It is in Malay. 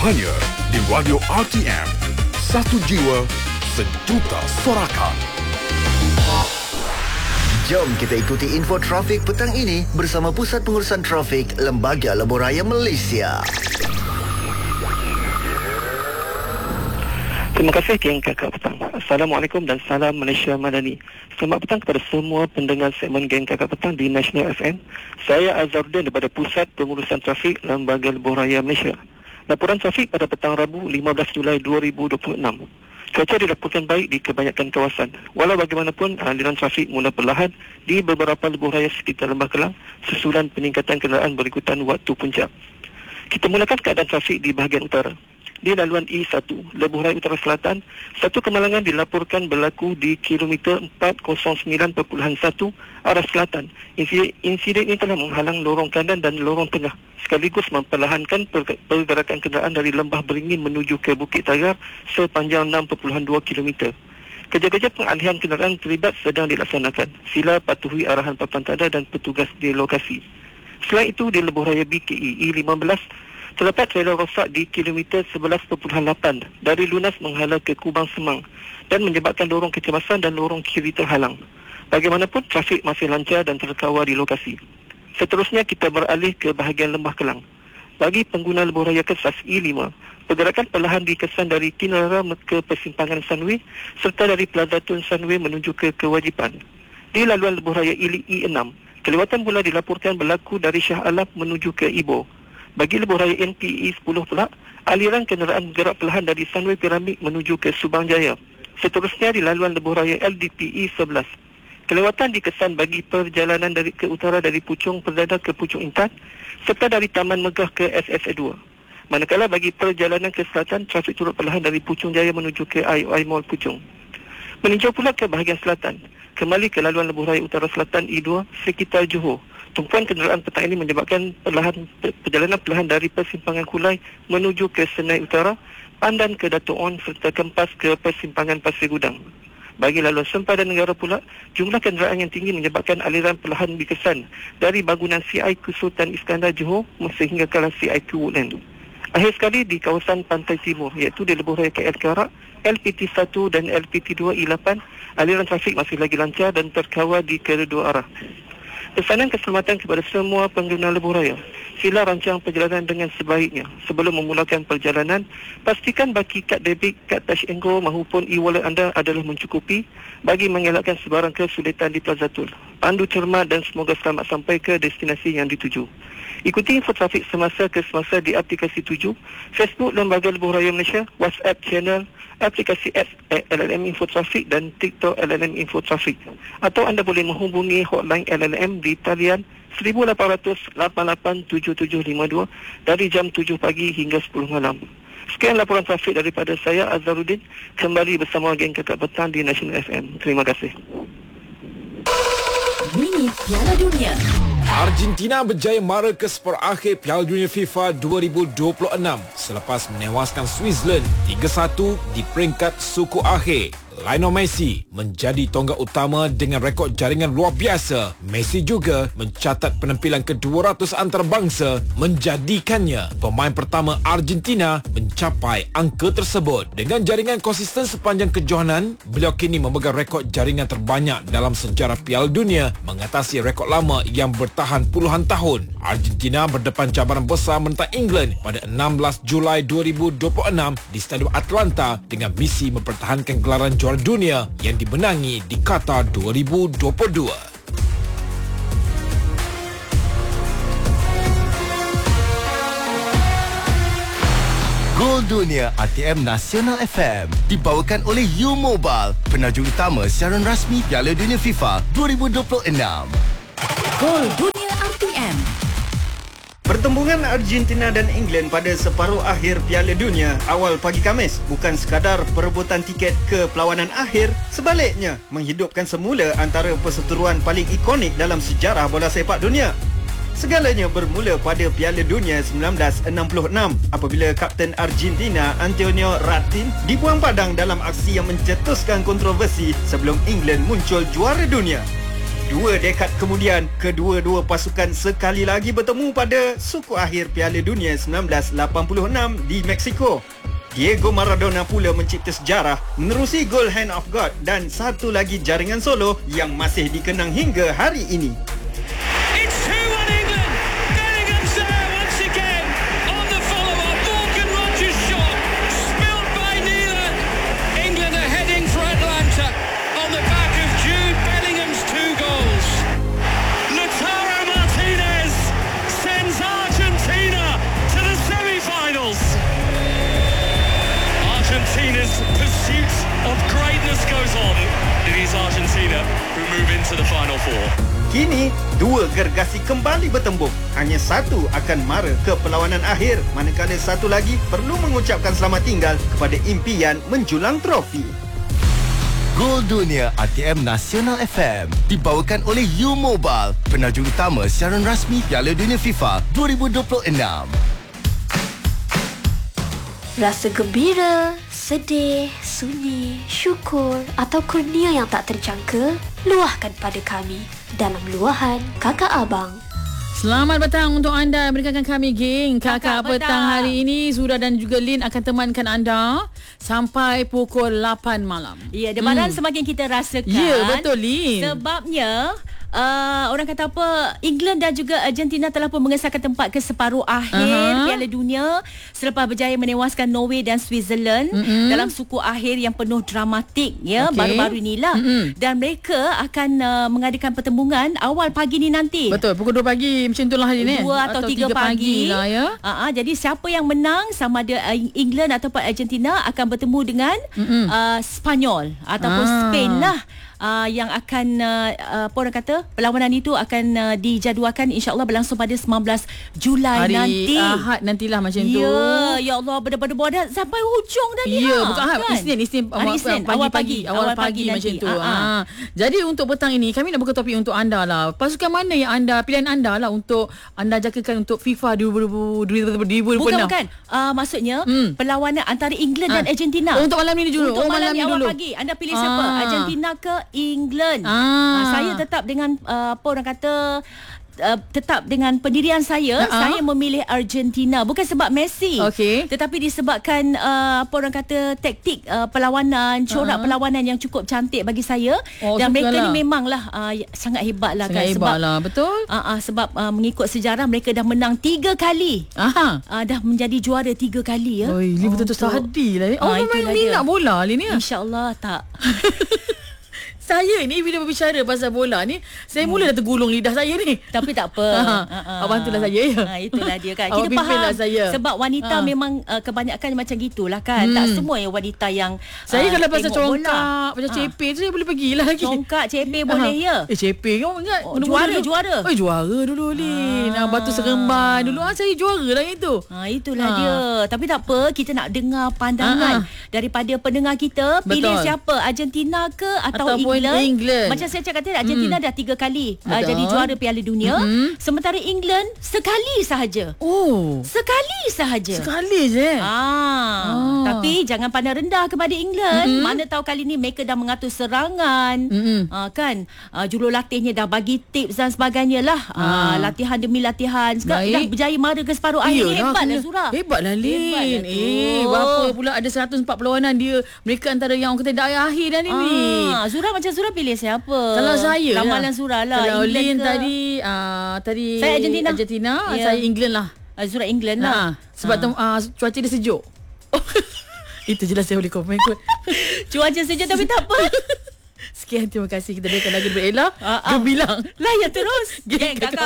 Hanya di Radio RTM. Satu jiwa, sejuta sorakan. Jom kita ikuti info trafik petang ini bersama Pusat Pengurusan Trafik Lembaga Lebuh Raya Malaysia. Terima kasih geng Kakak Petang. Assalamualaikum dan salam Malaysia Madani. Selamat petang kepada semua pendengar segmen geng Kakak Petang di National FM. Saya Azharuddin daripada Pusat Pengurusan Trafik Lembaga Lebuh Raya Malaysia. Laporan trafik pada petang Rabu 15 Julai 2026. Cuaca dilaporkan baik di kebanyakan kawasan. Walau bagaimanapun, aliran trafik mula perlahan di beberapa lebuh raya sekitar Lembah Kelang susulan peningkatan kenderaan berikutan waktu puncak. Kita mulakan keadaan trafik di bahagian utara. Di laluan E1, Lebuh Raya Utara Selatan, satu kemalangan dilaporkan berlaku di kilometer 409.1 arah selatan. Insiden ini telah menghalang lorong kanan dan lorong tengah, sekaligus memperlahankan pergerakan kenderaan dari Lembah Beringin menuju ke Bukit Tagar sepanjang 6.2 km. Kerja-kerja pengalihan kenderaan terlibat sedang dilaksanakan. Sila patuhi arahan papan tanda dan petugas di lokasi. Selain itu, di Lebuh Raya BKE E15, terdapat trailer rosak di kilometer 11.8 dari Lunas menghala ke Kubang Semang dan menyebabkan lorong kecemasan dan lorong kiri terhalang. Bagaimanapun, trafik masih lancar dan terkawal di lokasi. Seterusnya, kita beralih ke bahagian Lembah Kelang. Bagi pengguna lebuh raya Kesas E5, pergerakan perlahan dikesan dari Kinara ke persimpangan Sunway serta dari Plaza Tun Sunway menuju ke Kewajipan. Di laluan lebuh raya E6, kelewatan pula dilaporkan berlaku dari Shah Alam menuju ke Ipoh. Bagi lebuh raya NPE 10 pula, aliran kenderaan bergerak perlahan dari Sunway Piramid menuju ke Subang Jaya. Seterusnya di laluan lebuh raya LDPE 11. Kelewatan dikesan bagi perjalanan dari ke utara dari Puchong Perdana ke Puchong Intan serta dari Taman Megah ke SSA 2. Manakala bagi perjalanan ke selatan, trafik turut perlahan dari Puchong Jaya menuju ke IOI Mall Puchong. Meninjau pula ke bahagian selatan, kembali ke laluan lebuh raya Utara Selatan E2 sekitar Johor. Tumpuan kenderaan petang ini menyebabkan perjalanan perlahan dari persimpangan Kulai menuju ke Senai Utara, Pandan ke Dato' On serta Kempas ke persimpangan Pasir Gudang. Bagi laluan sempadan negara pula, jumlah kenderaan yang tinggi menyebabkan aliran perlahan dikesan dari bangunan CIQ Sultan Iskandar Johor sehingga ke CIQ Woodland. Akhir sekali di kawasan Pantai Timur, iaitu di lebuh raya KL Karak, LPT1 dan LPT2 E8, aliran trafik masih lagi lancar dan terkawal di kedua arah. Pesanan keselamatan kepada semua pengguna lebuh raya. Sila rancang perjalanan dengan sebaiknya. Sebelum memulakan perjalanan, pastikan baki kad debit, kad touch and go maupun e-wallet anda adalah mencukupi bagi mengelakkan sebarang kesulitan di Plaza Tun. Pandu cermat dan semoga selamat sampai ke destinasi yang dituju. Ikuti info trafik semasa ke semasa di aplikasi 7, Facebook Lembaga Lebuh Raya Malaysia, WhatsApp channel, aplikasi apps LLM Info Trafik dan TikTok LLM Info Trafik. Atau anda boleh menghubungi hotline LLM di talian 1800 887752 dari jam 7 pagi hingga 10 malam. Sekian laporan trafik daripada saya Azharuddin, kembali bersama geng Kakak Petang di National FM. Terima kasih. Mini Piala Dunia. Argentina berjaya mara ke separ akhir Piala Dunia FIFA 2026 selepas menewaskan Switzerland 3-1 di peringkat suku akhir. Lionel Messi menjadi tonggak utama dengan rekod jaringan luar biasa. Messi juga mencatat penampilan ke-200 antarabangsa, menjadikannya pemain pertama Argentina mencapai angka tersebut. Dengan jaringan konsisten sepanjang kejohanan, beliau kini memegang rekod jaringan terbanyak dalam sejarah Piala Dunia, mengatasi rekod lama yang bertahan puluhan tahun. Argentina berdepan cabaran besar menentang England pada 16 Julai 2026 di Stadium Atlanta dengan misi mempertahankan gelaran juara dunia yang dimenangi di Qatar 2022. Gol Dunia ATM Nasional FM dibawakan oleh U-Mobile, penajuk utama siaran rasmi Piala Dunia FIFA 2026. Gol Dunia RTM. Pertembungan Argentina dan England pada separuh akhir Piala Dunia awal pagi Khamis bukan sekadar perebutan tiket ke perlawanan akhir, sebaliknya menghidupkan semula antara perseteruan paling ikonik dalam sejarah bola sepak dunia. Segalanya bermula pada Piala Dunia 1966 apabila Kapten Argentina Antonio Ratin dibuang padang dalam aksi yang mencetuskan kontroversi sebelum England muncul juara dunia. 2 dekad kemudian, kedua-dua pasukan sekali lagi bertemu pada suku akhir Piala Dunia 1986 di Mexico. Diego Maradona pula mencipta sejarah menerusi gol Hand of God dan satu lagi jaringan solo yang masih dikenang hingga hari ini. It's 2-1 England. Bellingham's there once again on the follow-up. Morgan Rogers shot spilled by Neelan. England are heading for Atlanta on the back of Jude Bellingham's 2 goals. Lautaro Martinez sends Argentina to the semi-finals. Argentina's pursuit of greatness goes on. It is Argentina who move into the Final Four. Kini, 2 gergasi kembali bertembung. Hanya satu akan mara ke perlawanan akhir, manakala satu lagi perlu mengucapkan selamat tinggal kepada impian menjulang trofi. Gol Dunia ATM Nasional FM dibawakan oleh U-Mobile, penajuk utama siaran rasmi Piala Dunia FIFA 2026. Rasa gembira, sedih, sunyi, syukur atau kurnia yang tak terjangka, luahkan pada kami dalam luahan Kakak Abang. Selamat petang untuk anda yang berikan kami, geng. Kakak petang hari ini, Zura dan juga Lin akan temankan anda sampai pukul 8 malam. Ya, debaran semakin kita rasakan. Ya, betul, Lin. Sebabnya orang kata apa, England dan juga Argentina telah pun mengesahkan tempat ke separuh akhir Piala Dunia selepas berjaya menewaskan Norway dan Switzerland dalam suku akhir yang penuh dramatik ya, baru-baru inilah. Dan mereka akan mengadakan pertembungan awal pagi ni nanti. Betul, pukul 2 pagi macam itulah hari ni. 2 atau 3 pagi lah ya. Jadi siapa yang menang sama ada England ataupun Argentina akan bertemu dengan Spanyol ataupun Spain lah. Yang akan apa orang kata, perlawanan itu akan dijadualkan insya-Allah berlangsung pada 19 Julai hari nanti. Hari Ahad nantilah macam tu. Ya Allah, berdebar-debar dah sampai hujung dah ni. Ya, bukan Ahad, kan? Isnin awal pagi macam tu. Jadi untuk petang ini kami nak buka topik untuk anda lah. Pasukan mana yang pilihan anda lah untuk anda jagakan untuk FIFA 2026? Bukan. Maksudnya perlawanan antara England dan Argentina. Untuk malam ni dulu. Untuk malam ni awal pagi. Anda pilih siapa? Argentina ke England? Saya tetap dengan apa orang kata, tetap dengan pendirian saya. Saya memilih Argentina bukan sebab Messi, tetapi disebabkan apa orang kata taktik perlawanan, corak perlawanan yang cukup cantik bagi saya. Dan mereka ni memanglah sangat hebat lah, sangat kan, hebat sebab lah, betul. Sebab mengikut sejarah mereka dah menang 3 kali. Dah menjadi juara 3 kali ya. Oi, ni betul-betul sahadi lah. Memang minat bola ni ya. InsyaAllah tak. Saya ni bila berbicara pasal bola ni, saya mula dah tergulung lidah saya ni. Tapi tak apa. Abang tu lah saya ya. Itulah dia kan. Kita faham lah saya. Sebab wanita memang kebanyakan macam gitulah kan. Tak semua yang wanita yang saya kalau pasal congkak, macam cepe tu saya boleh pergilah lagi. Congkak, cepe boleh ya. Cepe kau ingat juara. Juara dulu Lin. Batu Seremban dulu saya juara lah itu. Itulah dia. Tapi tak apa, kita nak dengar pandangan daripada pendengar kita. Pilih siapa, Argentina ke atau England. Macam saya cakap tadi, Argentina dah 3 kali jadi juara Piala Dunia. Sementara England sekali sahaja. Sekali sahaja. Sekali je. Tapi jangan pandang rendah kepada England. Mana tahu kali ni mereka dah mengatur serangan. Kan, jurulatihnya dah bagi tips dan sebagainya lah. Latihan demi latihan. Sekarang dah berjaya mara ke separuh akhir. Hebatlah Zura. Hebatlah Lin. Berapa pula ada 104 perlawanan dia. Mereka antara yang orang kata dah akhir dah ni. Zura macam Zura pilih siapa? Kalau saya ramalan Zura lah. Kalau Lin tadi saya Argentina, saya England lah. Zura England lah. Sebab cuaca dia sejuk. Itu je lah saya boleh komen kot. Cuaca sejuk tapi tak apa. Sekian, terima kasih. Kita berikan lagu berelah. Gemilang. Layan terus. Geng Kakak